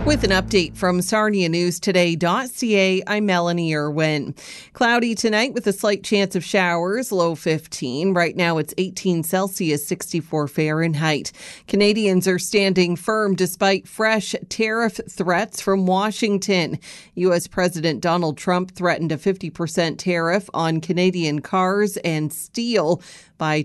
With an update from SarniaNewsToday.ca, I'm Melanie Irwin. Cloudy tonight with a slight chance of showers, low 15. Right now it's 18 Celsius, 64 Fahrenheit. Canadians are standing firm despite fresh tariff threats from Washington. U.S. President Donald Trump threatened a 50% tariff on Canadian cars and steel by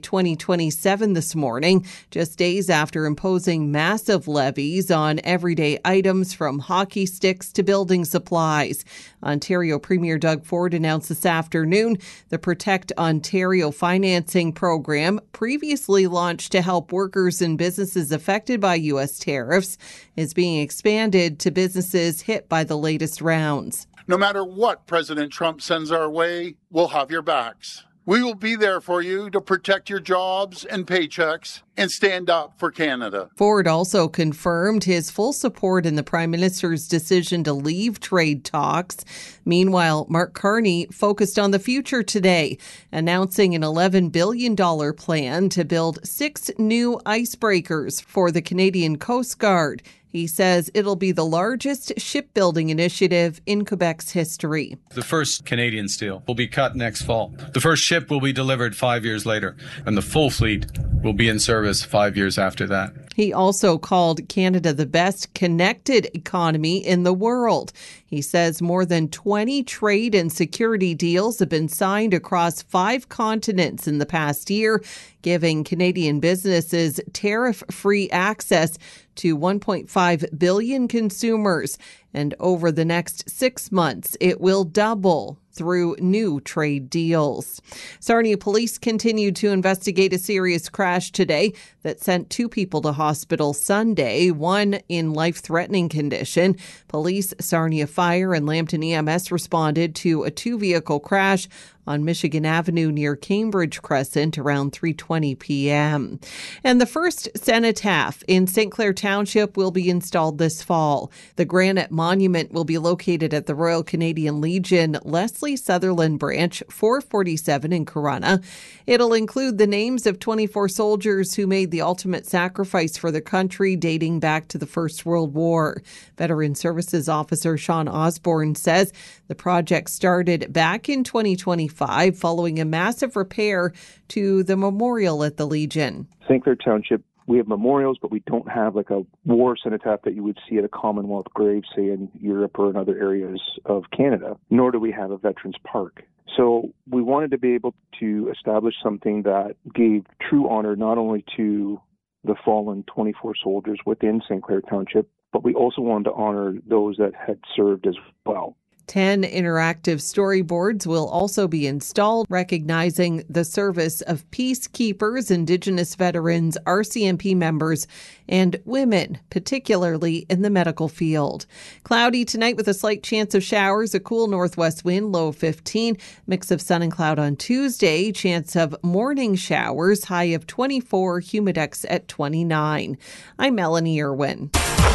2027 this morning, just days after imposing massive levies on everyday items from hockey sticks to building supplies. Ontario Premier Doug Ford announced this afternoon the Protect Ontario financing program, previously launched to help workers and businesses affected by U.S. tariffs, is being expanded to businesses hit by the latest rounds. No matter what President Trump sends our way, we'll have your backs. We will be there for you to protect your jobs and paychecks and stand up for Canada. Ford also confirmed his full support in the Prime Minister's decision to leave trade talks. Meanwhile, Mark Carney focused on the future today, announcing an $11 billion plan to build 6 new icebreakers for the Canadian Coast Guard. He says it'll be the largest shipbuilding initiative in Quebec's history. The first Canadian steel will be cut next fall. The first ship will be delivered 5 years later, and the full fleet will be in service 5 years after that. He also called Canada the best connected economy in the world. He says more than 20 trade and security deals have been signed across 5 continents in the past year, giving Canadian businesses tariff-free access to 1.5 billion consumers. And over the next 6 months, it will double through new trade deals. Sarnia police continued to investigate a serious crash today that sent 2 people to hospital Sunday, one in life-threatening condition. Police, Sarnia Fire, and Lambton EMS responded to a 2-vehicle crash on Michigan Avenue near Cambridge Crescent around 3:20 p.m. And the first cenotaph in St. Clair Township will be installed this fall. The granite monument will be located at the Royal Canadian Legion Leslie Sutherland Branch, 447 in Corunna. It'll include the names of 24 soldiers who made the ultimate sacrifice for the country dating back to the First World War. Veteran Services Officer Sean Osborne says the project started back in 2025 following a massive repair to the memorial at the Legion. St. Clair Township, we have memorials, but we don't have like a war cenotaph that you would see at a Commonwealth grave, say in Europe or in other areas of Canada, nor do we have a Veterans Park. So we wanted to be able to establish something that gave true honor not only to the fallen 24 soldiers within St. Clair Township, but we also wanted to honor those that had served as well. 10 interactive storyboards will also be installed, recognizing the service of peacekeepers, Indigenous veterans, RCMP members, and women, particularly in the medical field. Cloudy tonight with a slight chance of showers, a cool northwest wind, low 15, mix of sun and cloud on Tuesday, chance of morning showers, high of 24, humidex at 29. I'm Melanie Irwin.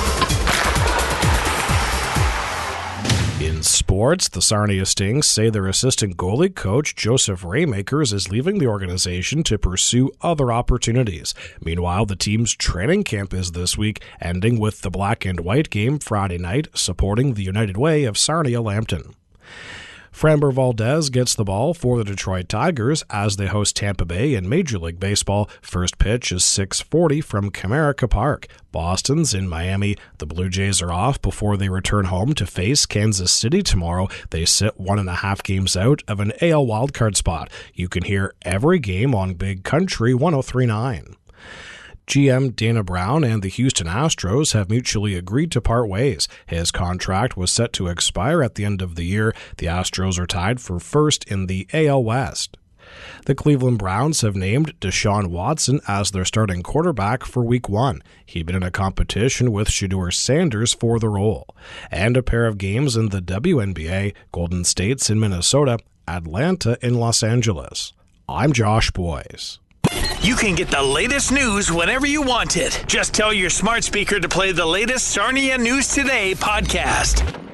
In sports, the Sarnia Stings say their assistant goalie coach, Joseph Raymakers, is leaving the organization to pursue other opportunities. Meanwhile, the team's training camp is this week, ending with the black and white game Friday night, supporting the United Way of Sarnia-Lambton. Framber Valdez gets the ball for the Detroit Tigers as they host Tampa Bay in Major League Baseball. First pitch is 6:40 from Comerica Park. Boston's in Miami. The Blue Jays are off before they return home to face Kansas City tomorrow. They sit 1.5 games out of an AL wildcard spot. You can hear every game on Big Country 103.9. GM Dana Brown and the Houston Astros have mutually agreed to part ways. His contract was set to expire at the end of the year. The Astros are tied for first in the AL West. The Cleveland Browns have named Deshaun Watson as their starting quarterback for Week 1. He'd been in a competition with Shedeur Sanders for the role. And a pair of games in the WNBA, Golden State's in Minnesota, Atlanta in Los Angeles. I'm Josh Boyes. You can get the latest news whenever you want it. Just tell your smart speaker to play the latest Sarnia News Today podcast.